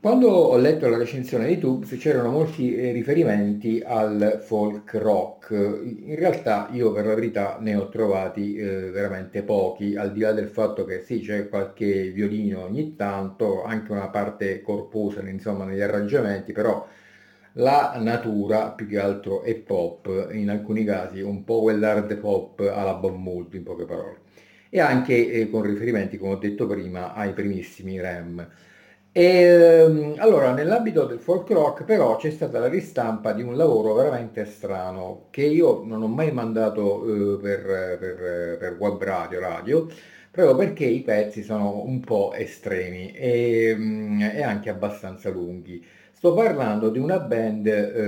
Quando ho letto la recensione di Tubes c'erano molti riferimenti al folk rock. In realtà io per la verità ne ho trovati veramente pochi, al di là del fatto che sì, c'è qualche violino ogni tanto, anche una parte corposa, insomma, negli arrangiamenti, però la natura più che altro è pop, in alcuni casi un po' quell'hard pop alla Bon Molto, in poche parole. E anche con riferimenti, come ho detto prima, ai primissimi Rem. Allora, nell'ambito del folk rock però c'è stata la ristampa di un lavoro veramente strano che io non ho mai mandato per web radio, proprio perché i pezzi sono un po' estremi e anche abbastanza lunghi. Sto parlando di una band,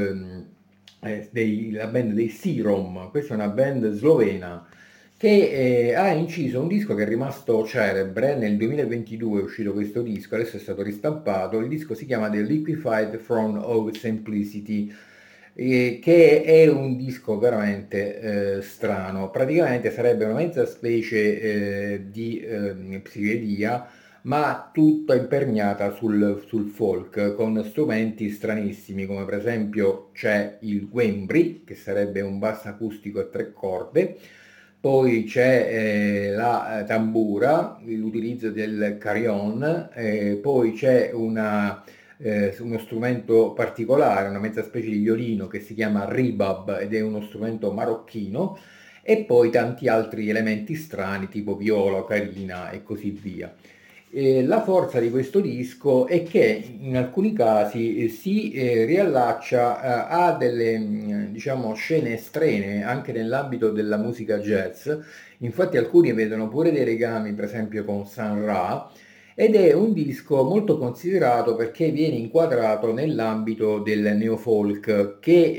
la band dei Serum, questa è una band slovena che ha inciso un disco che è rimasto celebre. Nel 2022 è uscito questo disco, adesso è stato ristampato. Il disco si chiama The Liquefied Throne of Simplicity, che è un disco veramente strano. Praticamente sarebbe una mezza specie di psichedelia, ma tutta imperniata sul folk, con strumenti stranissimi, come per esempio c'è il Wembley, che sarebbe un basso acustico a tre corde, poi c'è la tambura, l'utilizzo del carillon, poi c'è uno strumento particolare, una mezza specie di violino che si chiama ribab ed è uno strumento marocchino, e poi tanti altri elementi strani tipo viola, ocarina e così via. La forza di questo disco è che in alcuni casi si riallaccia a delle diciamo, scene estreme anche nell'ambito della musica jazz. Infatti alcuni vedono pure dei legami, per esempio, con Sun Ra, ed è un disco molto considerato perché viene inquadrato nell'ambito del neofolk, che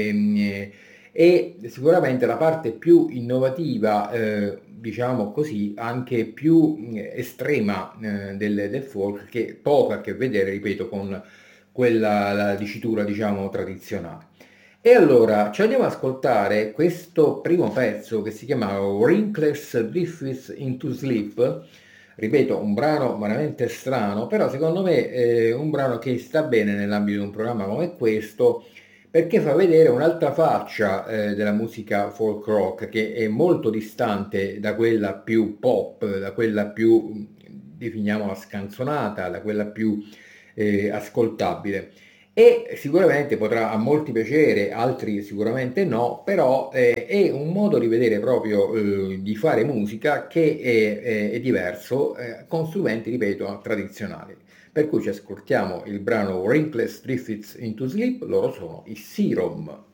è sicuramente la parte più innovativa, diciamo così, anche più estrema del folk, che poco a che vedere, ripeto, con quella la dicitura, diciamo, tradizionale. E allora ci andiamo ad ascoltare questo primo pezzo che si chiama Wrinkles Drifts into Sleep. Ripeto, un brano veramente strano, però secondo me è un brano che sta bene nell'ambito di un programma come questo, perché fa vedere un'altra faccia della musica folk rock, che è molto distante da quella più pop, da quella più, definiamola scanzonata, da quella più ascoltabile. E sicuramente potrà a molti piacere, altri sicuramente no, però è un modo di vedere proprio, di fare musica che è diverso, con strumenti, ripeto, tradizionali. Per cui ci ascoltiamo il brano Wrinkles Drifts into Sleep, loro sono i Serum.